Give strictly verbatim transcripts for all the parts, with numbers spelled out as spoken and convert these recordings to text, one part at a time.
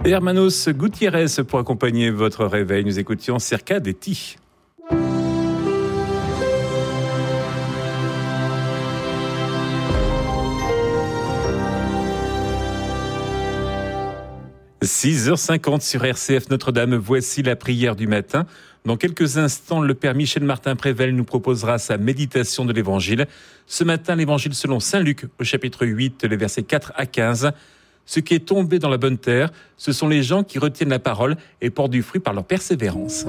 Hermanos Gutiérrez pour accompagner votre réveil. Nous écoutions Cerca de Ti. six heures cinquante sur R C F Notre-Dame, voici la prière du matin. Dans quelques instants, le Père Michel Martin-Prével nous proposera sa méditation de l'Évangile. Ce matin, l'Évangile selon saint Luc, au chapitre huit, les versets quatre à quinze. Ce qui est tombé dans la bonne terre, ce sont les gens qui retiennent la parole et portent du fruit par leur persévérance.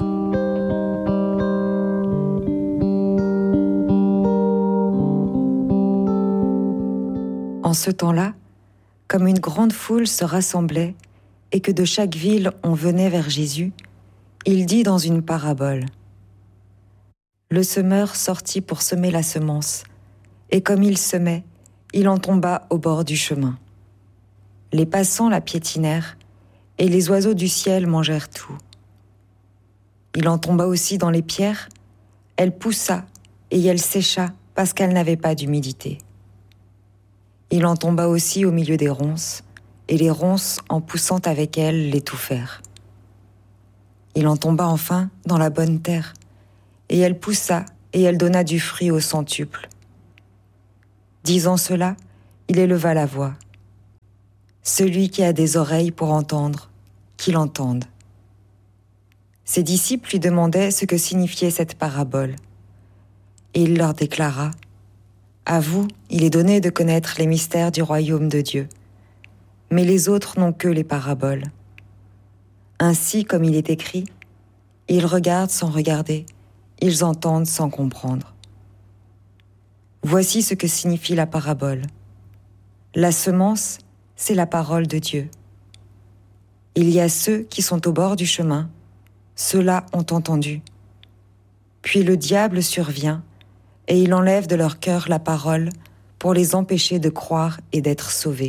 En ce temps-là, comme une grande foule se rassemblait et que de chaque ville on venait vers Jésus, il dit dans une parabole : Le semeur sortit pour semer la semence, et comme il semait, il en tomba au bord du chemin. Les passants la piétinèrent, et les oiseaux du ciel mangèrent tout. Il en tomba aussi dans les pierres, elle poussa, et elle sécha parce qu'elle n'avait pas d'humidité. Il en tomba aussi au milieu des ronces, et les ronces, en poussant avec elle, l'étouffèrent. Il en tomba enfin dans la bonne terre, et elle poussa, et elle donna du fruit au centuple. Disant cela, il éleva la voix. Celui qui a des oreilles pour entendre, qu'il entende. Ses disciples lui demandaient ce que signifiait cette parabole. Et il leur déclara : À vous, il est donné de connaître les mystères du royaume de Dieu, mais les autres n'ont que les paraboles. Ainsi, comme il est écrit, ils regardent sans regarder, ils entendent sans comprendre. Voici ce que signifie la parabole. La semence, c'est la parole de Dieu. Il y a ceux qui sont au bord du chemin, ceux-là ont entendu. Puis le diable survient, et il enlève de leur cœur la parole pour les empêcher de croire et d'être sauvés.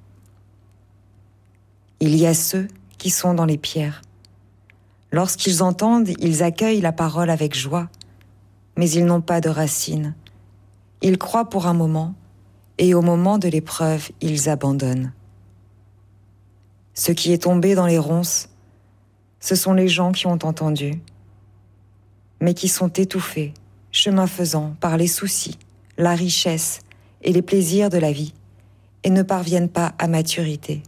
Il y a ceux qui sont dans les pierres. Lorsqu'ils entendent, ils accueillent la parole avec joie, mais ils n'ont pas de racines. Ils croient pour un moment, et au moment de l'épreuve, ils abandonnent. Ce qui est tombé dans les ronces, ce sont les gens qui ont entendu, mais qui sont étouffés, chemin faisant, par les soucis, la richesse et les plaisirs de la vie, et ne parviennent pas à maturité.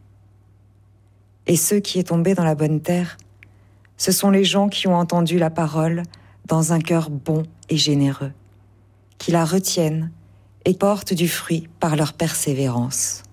Et ceux qui est tombé dans la bonne terre, ce sont les gens qui ont entendu la parole dans un cœur bon et généreux, qui la retiennent et portent du fruit par leur persévérance.